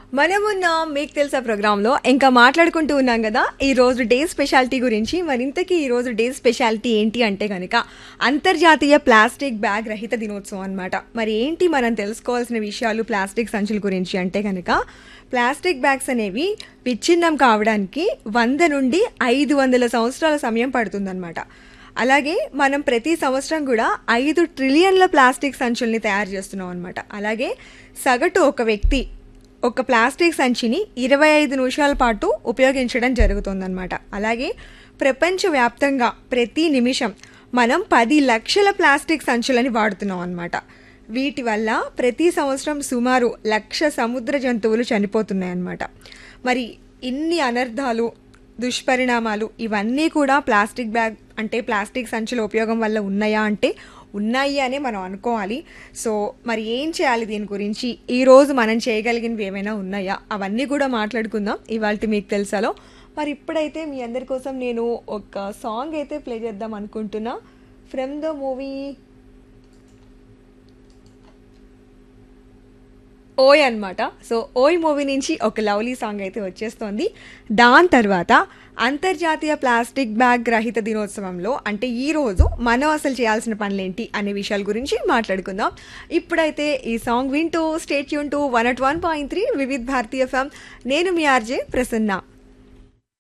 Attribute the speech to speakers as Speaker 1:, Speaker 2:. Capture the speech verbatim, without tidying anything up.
Speaker 1: మనమున్న మీకు తెలుసా ప్రోగ్రాంలో ఇంకా మాట్లాడుకుంటూ ఉన్నాం కదా ఈ రోజు డే స్పెషాలిటీ గురించి. మరింతకీ ఈ రోజు డే స్పెషాలిటీ ఏంటి అంటే కనుక అంతర్జాతీయ ప్లాస్టిక్ బ్యాగ్ రహిత దినోత్సవం అనమాట. మరి ఏంటి మనం తెలుసుకోవాల్సిన విషయాలు ప్లాస్టిక్ సంచుల గురించి అంటే కనుక ప్లాస్టిక్ బ్యాగ్స్ అనేవి విచ్ఛిన్నం కావడానికి వంద నుండి ఐదు వందల సంవత్సరాల సమయం పడుతుందన్నమాట. అలాగే మనం ప్రతి సంవత్సరం కూడా ఐదు ట్రిలియన్ల ప్లాస్టిక్ సంచుల్ని తయారు చేస్తున్నాం అనమాట. అలాగే సగటు ఒక వ్యక్తి ఒక ప్లాస్టిక్ సంచిని ఇరవై ఐదు నిమిషాల పాటు ఉపయోగించడం జరుగుతుందన్నమాట. అలాగే ప్రపంచవ్యాప్తంగా ప్రతి నిమిషం మనం పది లక్షల ప్లాస్టిక్ సంచులని వాడుతున్నాం అన్నమాట. వీటి వల్ల ప్రతి సంవత్సరం సుమారు లక్ష సముద్ర జంతువులు చనిపోతున్నాయన్నమాట. మరి ఇన్ని అనర్థాలు దుష్పరిణామాలు ఇవన్నీ కూడా ప్లాస్టిక్ బ్యాగ్ అంటే ప్లాస్టిక్ సంచుల ఉపయోగం వల్ల ఉన్నాయా అంటే ఉన్నాయి అని మనం అనుకోవాలి. సో మరి ఏం చేయాలి దీని గురించి, ఈరోజు మనం చేయగలిగినవి ఏమైనా ఉన్నాయా అవన్నీ కూడా మాట్లాడుకుందాం ఇవాళ మీకు తెలుసాలో. మరి ఇప్పుడైతే మీ అందరి కోసం నేను ఒక సాంగ్ అయితే ప్లే చేద్దాం అనుకుంటున్నా ఫ్రమ్ ద మూవీ ఓయ్ అనమాట. సో ఓయ్ మూవీ నుంచి ఒక లవ్లీ సాంగ్ అయితే వచ్చేస్తోంది. దాని తర్వాత అంతర్జాతీయ ప్లాస్టిక్ బ్యాగ్ రహిత దినోత్సవంలో అంటే ఈరోజు మనం అసలు చేయాల్సిన పనులేంటి అనే విషయాల గురించి మాట్లాడుకుందాం. ఇప్పుడైతే ఈ సాంగ్ వింటూ stay tune to one at one point three Vividh Bharatiya FM. నేను మీ ఆర్జే ప్రసన్న.